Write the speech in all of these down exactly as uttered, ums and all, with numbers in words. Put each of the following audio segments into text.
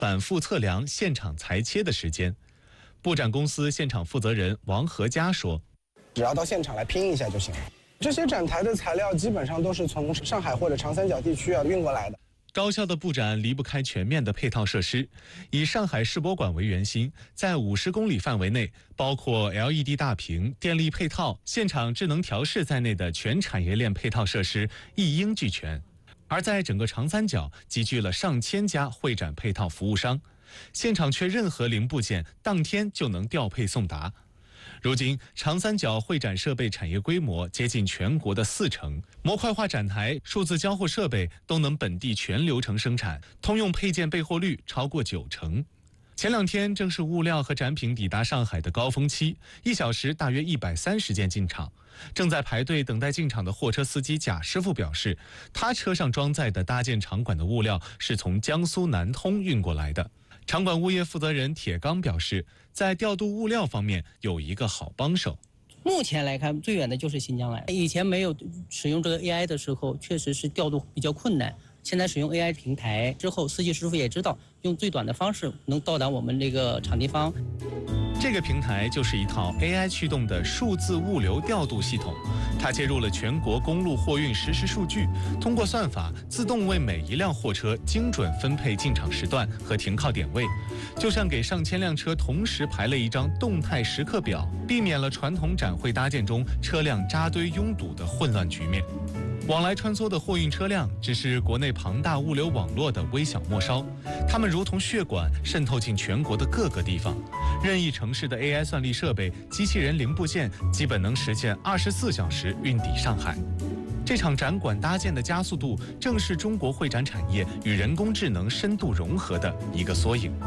反复测量现场裁切的时间。布展公司现场负责人王和佳说：“ 只要到现场来拼一下就行了。这些展台的材料基本上都是从上海或者长三角地区啊运过来的。” 高效的布展离不开全面的配套设施。以上海世博馆为圆心，在五十公里范围内，包括 L E D 大屏、电力配套、现场智能调试在内的全产业链配套设施一应俱全。而在整个长三角集聚了上千家会展配套服务商，现场缺任何零部件，当天就能调配送达。如今，长三角会展设备产业规模接近全国的四成，模块化展台、数字交互设备都能本地全流程生产，通用配件备货率超过九成。前两天正是物料和展品抵达上海的高峰期，一小时大约一百三十件进场。正在排队等待进场的货车司机贾师傅表示，他车上装载的搭建场馆的物料是从江苏南通运过来的。场馆物业负责人铁刚表示，在调度物料方面有一个好帮手。 目前来看，最远的就是新疆来。以前没有使用这个 A I 的时候，确实是调度比较困难。现在使用 A I 平台之后，司机师傅也知道用最短的方式能到达我们这个场地方。 这个平台就是一套 A I 驱动的数字物流调度系统，它接入了全国公路货运实时数据，通过算法自动为每一辆货车精准分配进场时段和停靠点位，就像给上千辆车同时排了一张动态时刻表，避免了传统展会搭建中车辆扎堆拥堵的混乱局面。往来穿梭的货运车辆只是国内庞大物流网络的微小末梢，它们如同血管渗透进全国的各个地方。任意城市的 A I 算力设备、机器人零部件基本能实现二十四小时运抵上海。这场展馆搭建的加速度，正是中国会展产业与人工智能深度融合的一个缩影。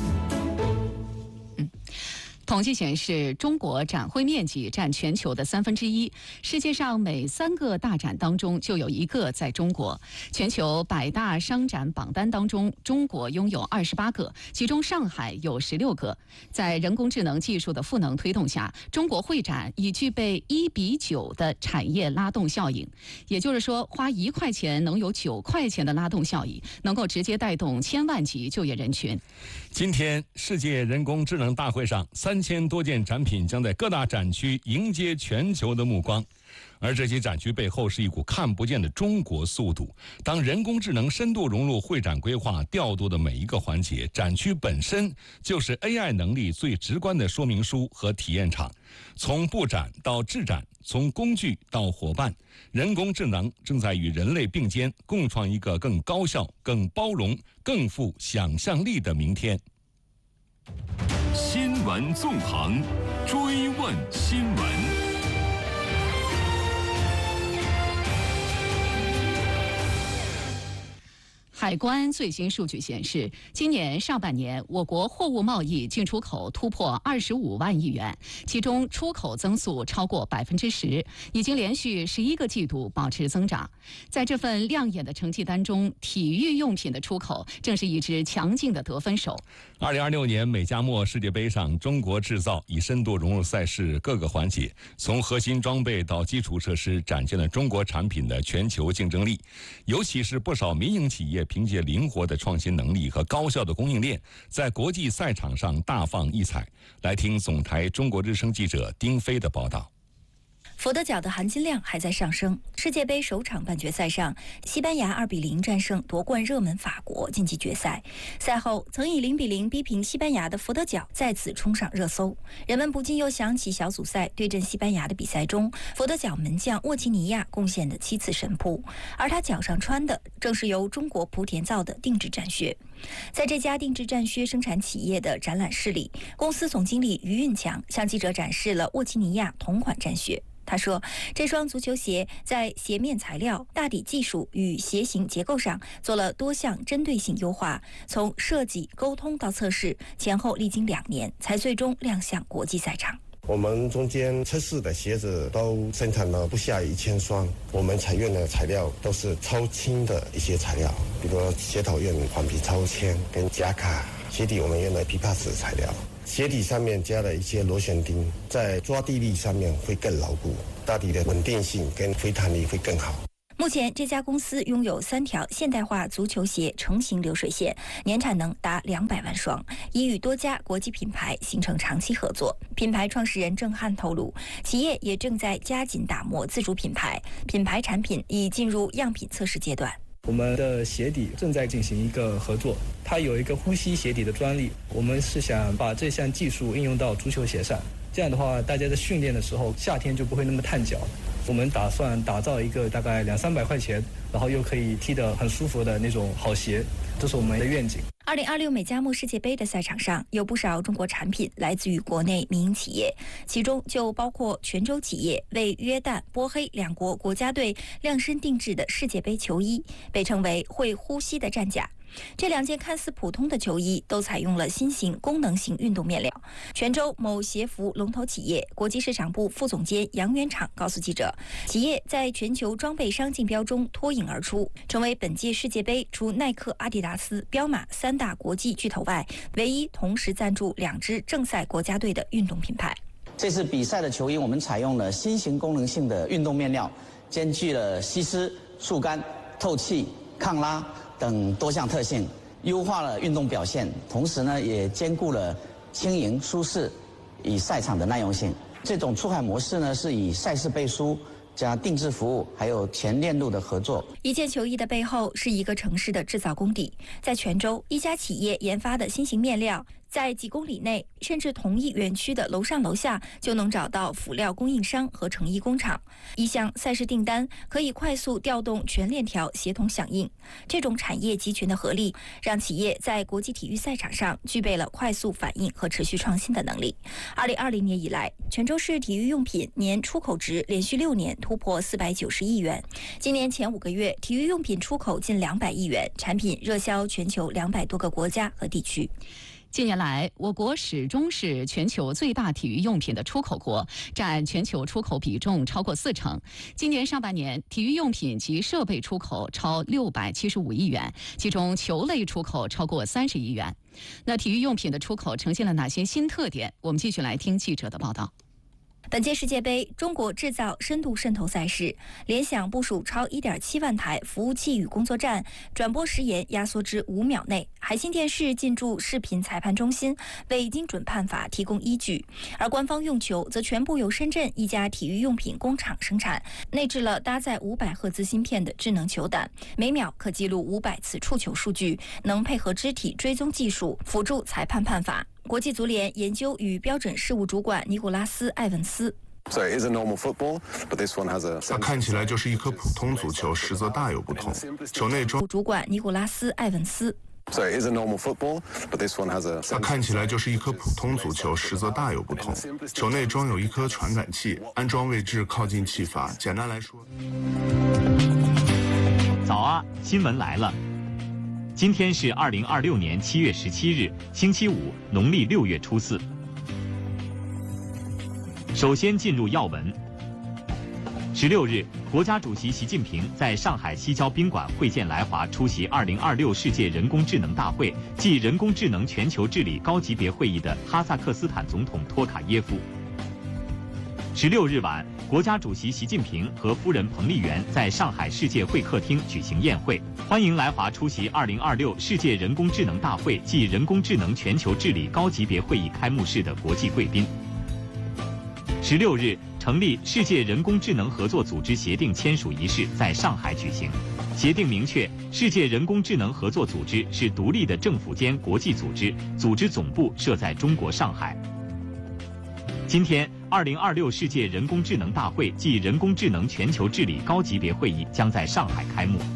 统计显示，中国展会面积占全球的三分之一，世界上每三个大展当中就有一个在中国。全球百大商展榜单当中，中国拥有二十八个，其中上海有十六个。在人工智能技术的赋能推动下，中国会展已具备一比九的产业拉动效应。也就是说，花一块钱能有九块钱的拉动效益，能够直接带动千万级就业人群。 今天，世界人工智能大会上，三千多件展品将在各大展区迎接全球的目光。而这些展区背后是一股看不见的中国速度。当人工智能深度融入会展规划调度的每一个环节，展区本身就是 A I 能力最直观的说明书和体验场。从布展到制展，从工具到伙伴，人工智能正在与人类并肩，共创一个更高效、更包容、更富想象力的明天。 新闻纵横，追问新闻。 海关最新数据显示，今年上半年我国货物贸易进出口突破二十五万亿元，其中出口增速超过百分之十，已经连续十一个季度保持增长。在这份亮眼的成绩单中，体育用品的出口正是一支强劲的得分手。 二零二六年美加墨世界杯上，中国制造已深度融入赛事各个环节，从核心装备到基础设施，展现了中国产品的全球竞争力。尤其是不少民营企业凭借灵活的创新能力和高效的供应链，在国际赛场上大放异彩。来听总台中国之声记者丁飞的报道。 佛得角的含金量还在上升。世界杯首场半决赛上，西班牙二比零战胜夺冠热门法国，晋级决赛。赛后，曾以零比零逼平西班牙的佛得角再次冲上热搜。人们不禁又想起小组赛对阵西班牙的比赛中，佛得角门将沃奇尼亚贡献的七次神扑，而他脚上穿的正是由中国莆田造的定制战靴。在这家定制战靴生产企业的展览室里，公司总经理于运强向记者展示了沃奇尼亚同款战靴。他说，这双足球鞋在鞋面材料、大底技术与鞋型结构上做了多项针对性优化，从设计、沟通到测试，前后历经两年，才最终亮相国际赛场。 我们中间测试的鞋子都生产了不下一千双，我们采用的材料都是超轻的一些材料，比如鞋头用环皮超纤跟夹卡，鞋底我们用的枇杷石材料。鞋底上面加了一些螺旋钉，在抓地力上面会更牢固，大底的稳定性跟回弹力会更好。 目前，这家公司拥有三条现代化足球鞋成型流水线，年产能达两百万双，已与多家国际品牌形成长期合作。品牌创始人郑汉透露，企业也正在加紧打磨自主品牌，品牌产品已进入样品测试阶段。 我们的鞋底正在进行一个合作，它有一个呼吸鞋底的专利，我们是想把这项技术应用到足球鞋上。这样的话，大家在训练的时候，夏天就不会那么烫脚。我们打算打造一个大概两三百块钱，然后又可以踢得很舒服的那种好鞋，这是我们的愿景。 二零二六美加墨世界杯的赛场上，有不少中国产品来自于国内民营企业，其中就包括泉州企业为约旦、波黑两国国家队量身定制的世界杯球衣，被称为会呼吸的战甲。这两件看似普通的球衣都采用了新型功能性运动面料。泉州某鞋服龙头企业国际市场部副总监杨元厂告诉记者，企业在全球装备商竞标中脱颖而出，成为本届世界杯除耐克、阿迪达斯、彪马三大国际巨头外，唯一同时赞助两支正赛国家队的运动品牌。 这次比赛的球衣，我们采用了新型功能性的运动面料，兼具了吸湿、速干、透气、抗拉等多项特性，优化了运动表现，同时呢也兼顾了轻盈舒适与赛场的耐用性。这种出海模式呢是以赛事背书加定制服务还有全链路的合作。 一件球衣的背后是一个城市的制造工地，在泉州，一家企业研发的新型面料，在几公里内，甚至同一园区的楼上楼下就能找到辅料供应商和成衣工厂。一项赛事订单可以快速调动全链条协同响应。这种产业集群的合力，让企业在国际体育赛场上具备了快速反应和持续创新的能力。二零二零年以来，泉州市体育用品年出口值连续六年突破四百九十亿元。今年前五个月，体育用品出口近两百亿元，产品热销全球两百多个国家和地区。 近年来，我国始终是全球最大体育用品的出口国，占全球出口比重超过四成。今年上半年，体育用品及设备出口超六百七十五亿元，其中球类出口超过三十亿元。那体育用品的出口呈现了哪些新特点？我们继续来听记者的报道。 本届世界杯中国制造深度渗透赛事，联想部署超 一点七万台服务器与工作站，转播时延压缩至五秒内。海信电视进驻视频裁判中心，为精准判罚提供依据。而官方用球则全部由深圳一家体育用品工厂生产，内置了搭载五百赫兹芯片的智能球胆，每秒可记录五百次触球数据，能配合肢体追踪技术辅助裁判判罚。国际足联研究与标准事务主管尼古拉斯·埃文斯。 它看起来就是一颗普通足球，实则大有不同。球内装主管尼古拉斯·埃文斯。 它看起来就是一颗普通足球，实则大有不同。球内装有一颗传感器，安装位置靠近气阀。简单来说， 早啊，新闻来了。今天是二零二六年七月十七日，星期五，农历六月初四。首先进入要闻。十六日，国家主席习近平在上海西郊宾馆会见来华出席二零二六世界人工智能大会暨人工智能全球治理高级别会议的哈萨克斯坦总统托卡耶夫。十六日晚，国家主席习近平和夫人彭丽媛在上海世界会客厅举行宴会，欢迎来华出席二零二六世界人工智能大会暨人工智能全球治理高级别会议开幕式的国际贵宾。十六日，成立世界人工智能合作组织协定签署仪式在上海举行。协定明确，世界人工智能合作组织是独立的政府间国际组织，组织总部设在中国上海。今天，二零二六世界人工智能大会暨人工智能全球治理高级别会议将在上海开幕。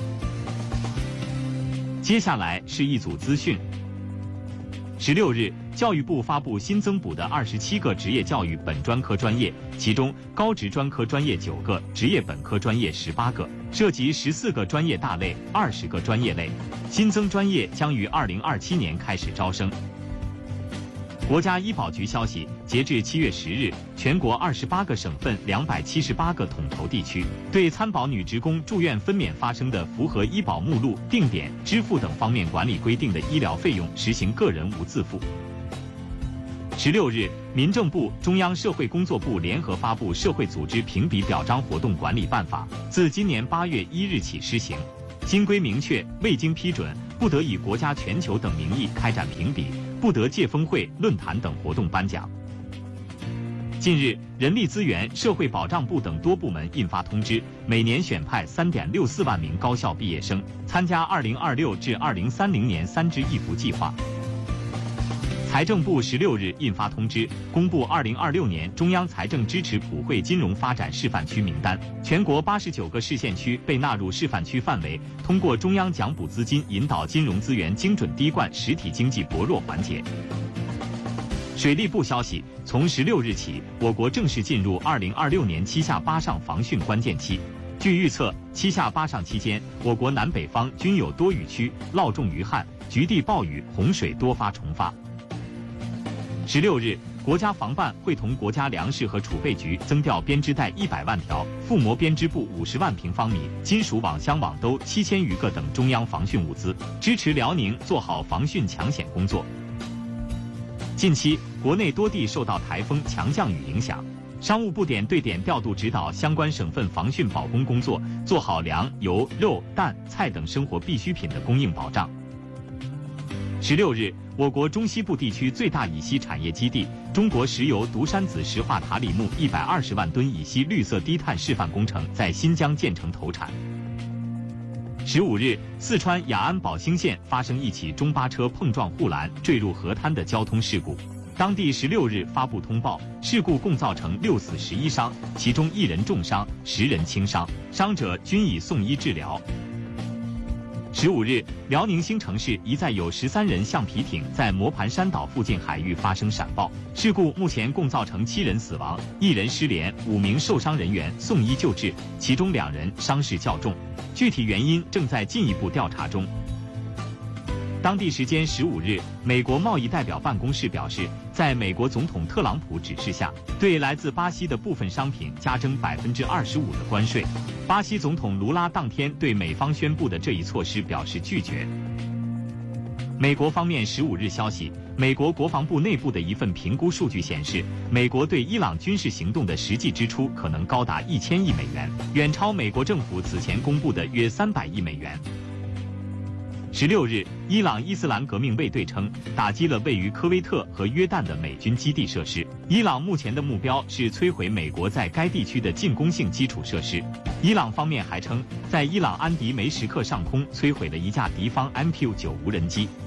接下来是一组资讯。十六日，教育部发布新增补的二十七个职业教育本专科专业，其中高职专科专业九个，职业本科专业十八个，涉及十四个专业大类，二十个专业类。新增专业将于二零二七年开始招生。国家医保局消息，截至七月十日，全国二十八个省份两百七十八个统筹地区，对参保女职工住院分娩发生的符合医保目录、定点、支付等方面管理规定的医疗费用实行个人无自负。十十六日，民政部、中央社会工作部联合发布《社会组织评比表彰活动管理办法》，自今年八月一日起施行。新规明确，未经批准，不得以国家、全球等名义开展评比，不得借峰会、论坛等活动颁奖。近日，人力资源、社会保障部等多部门印发通知，每年选派 三点六四万名高校毕业生参加二零二六至二零三零年三支一扶计划。财政部十六日印发通知，公布二零二六年中央财政支持普惠金融发展示范区名单，全国八十九个市县区被纳入示范区范围，通过中央奖补资金引导金融资源精准滴灌实体经济薄弱环节。水利部消息，从十六日起，我国正式进入二零二六年七下八上防汛关键期。据预测，七下八上期间，我国南北方均有多雨区涝重于旱，局地暴雨、洪水多发重发。十六日，国家防办会同国家粮食和储备局增调编织袋一百万条、覆膜编织布五十万平方米、金属网箱网兜七千余个等中央防汛物资，支持辽宁做好防汛抢险工作。近期，国内多地受到台风、强降雨影响，商务部点对点调度指导相关省份防汛保供工作，做好粮、油、肉、蛋、菜等生活必需品的供应保障。十六日，我国中西部地区最大乙烯产业基地中国石油独山子石化塔里木一百二十万吨乙烯绿色低碳示范工程在新疆建成投产。十五日，四川雅安保兴县发生一起中巴车碰撞护栏坠入河滩的交通事故，当地十六日发布通报，事故共造成六死十一伤，其中一人重伤，十人轻伤，伤者均已送医治疗。十五日，辽宁兴城市一载有十三人橡皮艇在磨盘山岛附近海域发生闪爆，事故目前共造成七人死亡，一人失联，五名受伤人员送医救治，其中两人伤势较重，具体原因正在进一步调查中。当地时间十五日，美国贸易代表办公室表示，在美国总统特朗普指示下，对来自巴西的部分商品加征百分之二十五的关税。巴西总统卢拉当天对美方宣布的这一措施表示拒绝。美国方面十五日消息，美国国防部内部的一份评估数据显示，美国对伊朗军事行动的实际支出可能高达一千亿美元，远超美国政府此前公布的约三百亿美元。十六日，伊朗伊斯兰革命卫队称，打击了位于科威特和约旦的美军基地设施。伊朗目前的目标是摧毁美国在该地区的进攻性基础设施。伊朗方面还称，在伊朗安迪梅什克上空摧毁了一架敌方 M Q 九 无人机。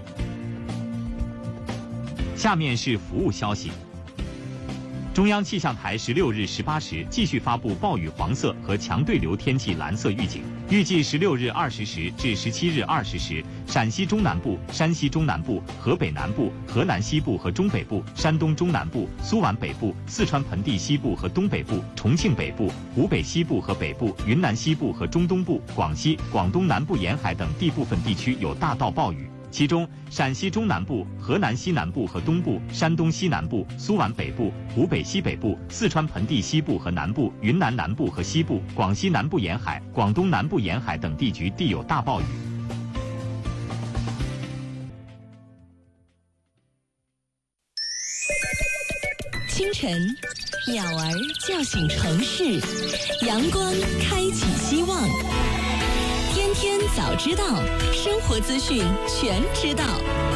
下面是服务消息。中央气象台十六日十八时继续发布暴雨黄色和强对流天气蓝色预警，预计十六日二十时至十七日二十时，陕西中南部、山西中南部、河北南部、河南西部和中北部、山东中南部、苏皖北部、四川盆地西部和东北部、重庆北部、湖北西部和北部、云南西部和中东部、广西、广东南部沿海等地部分地区有大到暴雨。其中，陕西中南部、河南西南部和东部、山东西南部、苏皖北部、湖北西北部、四川盆地西部和南部、云南南部和西部、广西南部沿海、广东南部沿海等地区地有大暴雨。 清晨，鸟儿叫醒城市，阳光开启希望。天天早知道，生活资讯全知道。